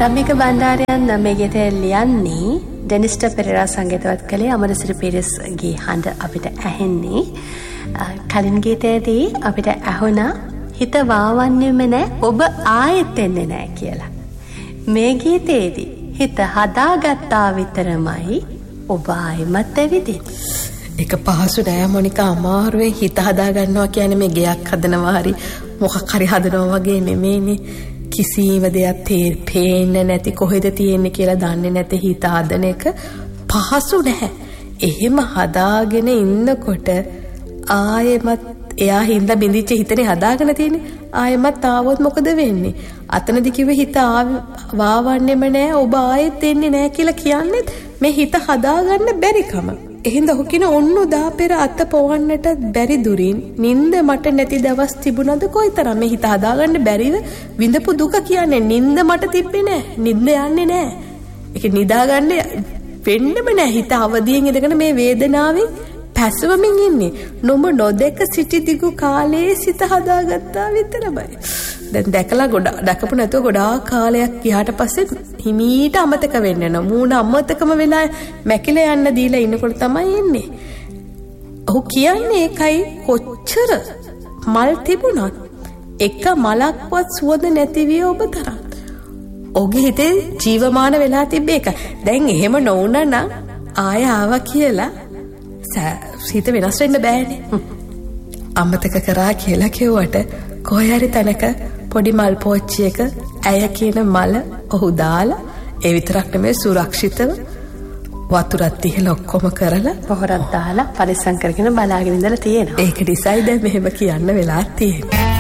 ධම්මික බණ්ඩාරයන් මේ ගීතය ලියන්නේ ඩෙනිස්ට පෙරේරා සංගීතවත් කළේ අමරසිරි පීරිස්ගේ හඬ අපිට ඇහෙන්නේ. කලින් ගීතයේදී අපිට ඇහුණා හිත වාවන්නේම නැහැ ඔබ ආයෙත් එන්නේ නැහැ කියලා. මේ ගීතයේදී හිත හදාගත්තා විතරමයි ඔබ ආයෙමත් ඇවිදින්නේ. ඒක පහසු නෑ මොනිකා, අමාරුවෙන් හිත හදා ගන්නවා කියන්නේ මේ ගෙයක් හදනවා හරි මොකක් හරි හදනවා වගේ නෙමෙයිනේ. කිසිම දෙයක් පේන්නේ නැති කොහෙද තියෙන්නේ කියලා දන්නේ නැති හිත හදන එක පහසු නැහැ. එහෙම හදාගෙන ඉන්නකොට ආයෙමත් එයා හින්දා බින්දිච්ච හිතනේ හදාගෙන තියෙන්නේ. ආයෙමත් ආවොත් මොකද වෙන්නේ? අතනදි කිව්වේ හිත වාවන්නේම නැහැ ඔබ ආයෙත් එන්නේ නැහැ කියලා කියන්නේ මේ හිත හදාගන්න බැරිකම. එහෙනම් ඔහු කියන ඔන්න දා පෙර අත පොවන්නට බැරි දුරින් නින්ද මට නැති දවස් තිබුණද කොයිතරම්. මේ හිත හදාගන්න බැරිව විඳපු දුක කියන්නේ නින්ද මට තිබ්බේ නැහැ. නින්ද යන්නේ නැහැ. ඒක නිදාගන්න වෙන්නම නැහැ. හිත අවදියෙන් ඉඳගෙන මේ වේදනාවෙන් පැසවමින් ඉන්නේ. නොඹ නොදක සිටි දිගු කාලයේ සිත හදාගත්තා විතරමයි. දැන් දැකපු නැතුව ගොඩාක් කාලයක් ගියාට පස්සේ හිමීට අමතක වෙන්න යනවා. මූණ අමතකම වෙලා මැකිලා යන්න දීලා ඉන්නකොට තමයි ඉන්නේ. ඔහු කියන්නේ ඒකයි කොච්චර මල් තිබුණත් එක මලක්වත් සුවඳ නැති විය ඔබ තරම්. ඔහුගේ හිතේ ජීවමාන වෙලා තිබ්බේ ඒක. දැන් එහෙම නොවුණා නම් ආය ආවා කියලා හිත වෙනස් වෙන්න බෑනේ. අමතක කරා කියලා කිව්වට කොහේ හරි තැනක පොඩි මල් පෝච්චියක ඇය කියන මල ඔහු දාලා ඒ විතරක් නෙමෙයි සුරක්ෂිතව වතුරත් තියලා ඔක්කොම කරලා පොහොරක් දාලා පරිස්සම් කරගෙන බලාගෙන ඉඳලා තියෙනවා. ඒක නිසායි දැන් මෙහෙම කියන්න වෙලා තියෙන්නේ.